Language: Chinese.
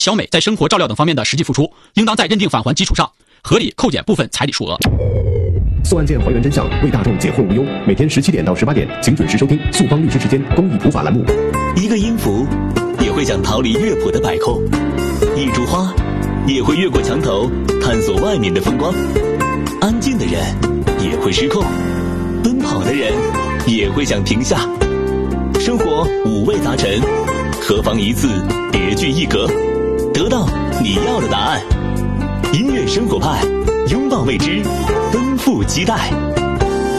小美在生活照料等方面的实际付出，应当在认定返还基础上，合理扣减部分彩礼数额。 诉案件还原真相，为大众解惑无忧。每天17点到18点，请准时收听诉方律师之间公益普法栏目。 一个音符也会想逃离乐谱的摆控，一株花也会越过墙头探索外面的风光。安静的人也会失控，奔跑的人也会想停下。生活五味杂陈，何妨一次别具一格，得到你要的答案。音乐生活派，拥抱未知，奔赴期待。